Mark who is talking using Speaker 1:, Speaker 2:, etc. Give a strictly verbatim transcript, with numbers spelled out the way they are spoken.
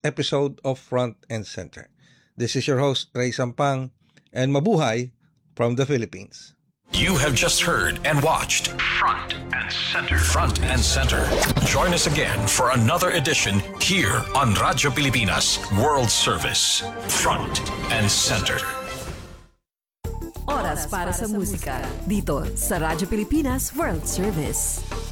Speaker 1: episode of Front and Center. This is your host, Ray Sampang, and mabuhay from the Philippines.
Speaker 2: You have just heard and watched Front and Center. Front and Center. Join us again for another edition here on Radyo Pilipinas World Service. Front and Center.
Speaker 3: Oras para sa musika dito sa Radyo Pilipinas World Service.